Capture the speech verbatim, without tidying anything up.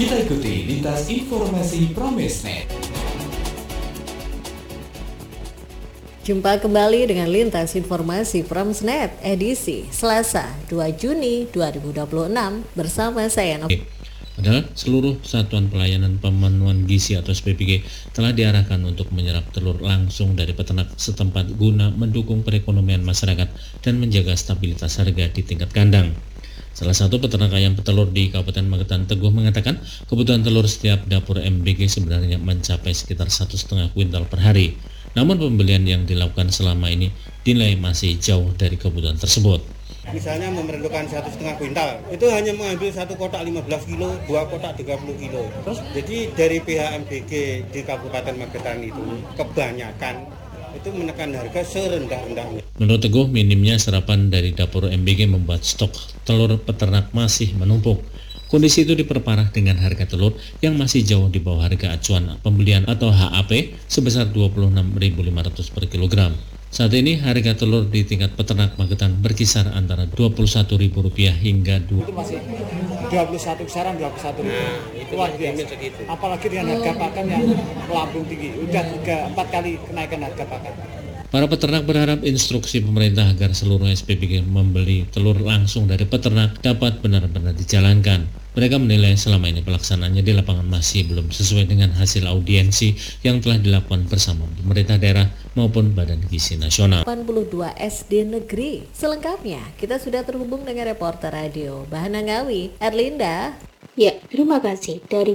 Kita ikuti lintas informasi Pramesnet. Jumpa kembali dengan lintas informasi Pramesnet edisi Selasa dua Juni dua ribu dua puluh enam bersama saya Nov. Padahal seluruh satuan pelayanan pemenuhan gizi atau S P P G telah diarahkan untuk menyerap telur langsung dari peternak setempat guna mendukung perekonomian masyarakat dan menjaga stabilitas harga di tingkat kandang. Salah satu peternak ayam petelur di Kabupaten Magetan Teguh mengatakan kebutuhan telur setiap dapur M B G sebenarnya mencapai sekitar satu setengah kuintal per hari. Namun pembelian yang dilakukan selama ini dinilai masih jauh dari kebutuhan tersebut. Misalnya memerlukan satu setengah kuintal, itu hanya mengambil satu kotak lima belas kilo, dua kotak tiga puluh kilo. Terus, jadi dari pihak M B G di Kabupaten Magetan itu kebanyakan itu menekan harga serendah-rendahnya. Menurut Teguh, minimnya serapan dari dapur M B G membuat stok telur peternak masih menumpuk. Kondisi itu diperparah dengan harga telur yang masih jauh di bawah harga acuan pembelian atau H A P sebesar dua puluh enam ribu lima ratus per kilogram. Saat ini harga telur di tingkat peternak Magetan berkisar antara dua puluh satu ribu rupiah hingga dua itu masih dua puluh satu kisaran dua puluh satu ribu. Nah, itu luar biasa. Apalagi dengan harga pakan yang melambung tinggi, udah tiga empat kali kenaikan harga pakan. Para peternak berharap instruksi pemerintah agar seluruh S P P G membeli telur langsung dari peternak dapat benar-benar dijalankan. Mereka menilai selama ini pelaksanaannya di lapangan masih belum sesuai dengan hasil audiensi yang telah dilakukan bersama pemerintah daerah maupun Badan Gizi Nasional. delapan puluh dua S D Negeri. Selengkapnya, kita sudah terhubung dengan reporter radio Bahana Ngawi, Erlinda. Ya, terima kasih. Dari